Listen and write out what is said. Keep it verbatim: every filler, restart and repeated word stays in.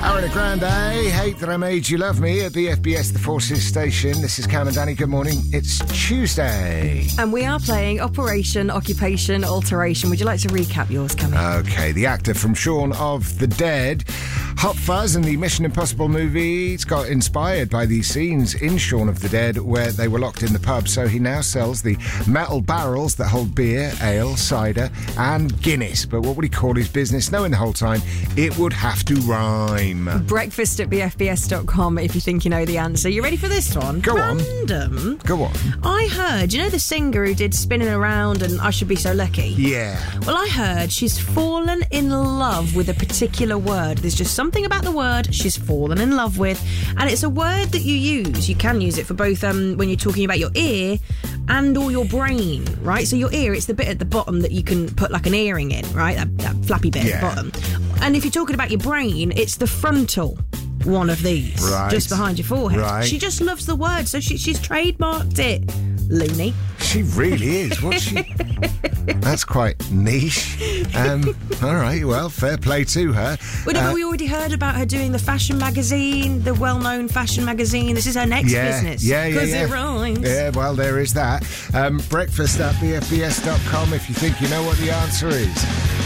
Ariana Grande, Hate That I Made You Love Me at B F B S, the Forces Station. This is Cam and Danny. Good morning. It's Tuesday. And we are playing Operation Occupation Alteration. Would you like to recap yours, Cam? Okay, the actor from Shaun of the Dead. Hot Fuzz and the Mission Impossible movies got inspired by these scenes in Shaun of the Dead where they were locked in the pub, so he now sells the metal barrels that hold beer, ale, cider and Guinness. But what would he call his business, knowing the whole time it would have to rhyme? Breakfast at b f b s dot com if you think you know the answer. You ready for this one? Go Random. on. Go on. I heard, you know the singer who did Spinning Around and I Should Be So Lucky? Yeah. Well, I heard she's fallen in love with a particular word. There's just something about the word she's fallen in love with, and it's a word that you use. You can use it for both um, when you're talking about your ear and or your brain, right? So your ear, it's the bit at the bottom that you can put like an earring in, right? That, that flappy bit yeah. at the bottom. And if you're talking about your brain, it's the frontal one of these, right. just behind your forehead. Right. She just loves the word, so she, she's trademarked it. Loony. She really is. What's she? That's quite niche. Um, all right, well, fair play to her. Well, no, uh, but we already heard about her doing the fashion magazine, the well-known fashion magazine. This is her next yeah, business. Yeah, yeah, Because yeah. it rhymes. Yeah, well, there is that. Um, breakfast at b f b s dot com if you think you know what the answer is.